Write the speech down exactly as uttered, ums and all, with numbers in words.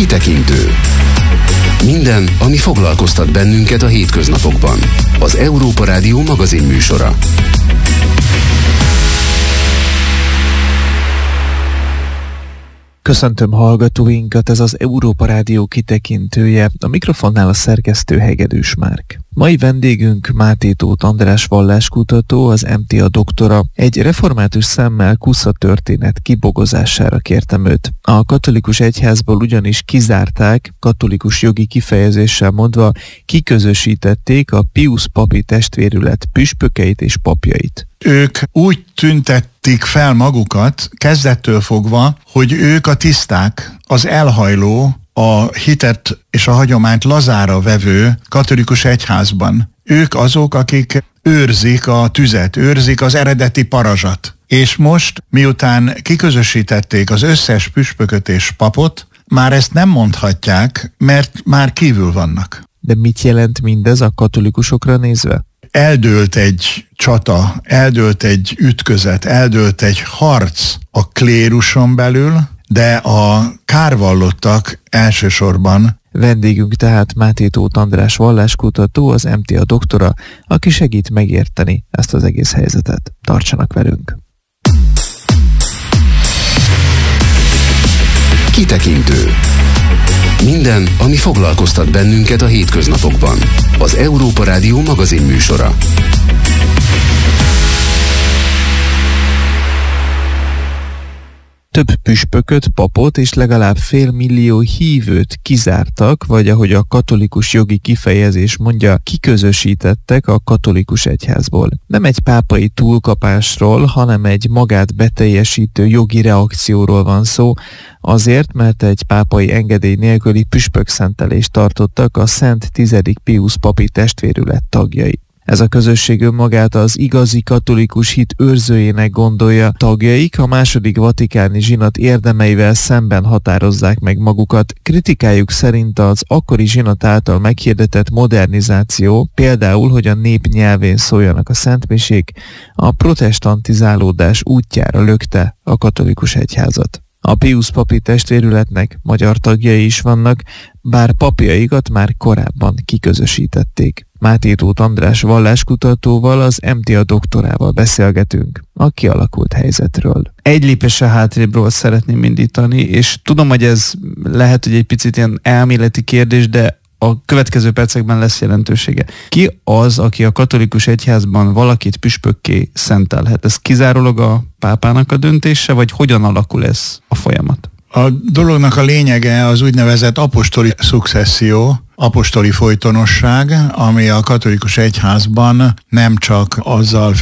Kitekintő. Minden, ami foglalkoztat bennünket a hétköznapokban. Az Európa Rádió magazin műsora. Köszöntöm hallgatóinkat, ez az Európa Rádió kitekintője, a mikrofonnál a szerkesztő Hegedűs Márk. Mai vendégünk Máté Tóth András valláskutató, az em té á doktora. Egy református szemmel kusza történet kibogozására kértem őt. A katolikus egyházból ugyanis kizárták, katolikus jogi kifejezéssel mondva, kiközösítették a Piusz papi testvérület püspökeit és papjait. Ők úgy tüntették fel magukat kezdettől fogva, hogy ők a tiszták, az elhajló, a hitet és a hagyományt lazára vevő katolikus egyházban. Ők azok, akik őrzik a tüzet, őrzik az eredeti parazsat. És most, miután kiközösítették az összes püspököt és papot, már ezt nem mondhatják, mert már kívül vannak. De mit jelent mindez a katolikusokra nézve? Eldőlt egy csata, eldőlt egy ütközet, eldőlt egy harc a kléruson belül, de a kárvallottak elsősorban. Vendégünk tehát Máté Tóth András valláskutató, az em té á doktora, aki segít megérteni ezt az egész helyzetet. Tartsanak velünk! Kitekintő. Minden, ami foglalkoztat bennünket a hétköznapokban. Az Európa Rádió magazin műsora. Több püspököt, papot és legalább fél millió hívőt kizártak, vagy ahogy a katolikus jogi kifejezés mondja, kiközösítettek a katolikus egyházból. Nem egy pápai túlkapásról, hanem egy magát beteljesítő jogi reakcióról van szó, azért, mert egy pápai engedély nélküli püspökszentelést tartottak a Szent Tizedik Piusz papi testvérület tagjai. Ez a közösség önmagát az igazi katolikus hit őrzőjének gondolja, tagjaik a második vatikáni zsinat érdemeivel szemben határozzák meg magukat. Kritikájuk szerint az akkori zsinat által meghirdetett modernizáció, például, hogy a nép nyelvén szóljanak a szentmisék, a protestantizálódás útjára lökte a katolikus egyházat. A Piusz papi testvérületnek magyar tagjai is vannak, bár papjaikat már korábban kiközösítették. Máté Tóth András valláskutatóval, az em té á doktorával beszélgetünk a kialakult helyzetről. Egy lépéssel hátrébről szeretném indítani, és tudom, hogy ez lehet, hogy egy picit ilyen elméleti kérdés, de a következő percekben lesz jelentősége. Ki az, aki a katolikus egyházban valakit püspökké szentelhet? Ez kizárólag a pápának a döntése, vagy hogyan alakul ez a folyamat? A dolognak a lényege az úgynevezett apostoli szukcesszió, apostoli folytonosság, ami a katolikus egyházban nem csak azzal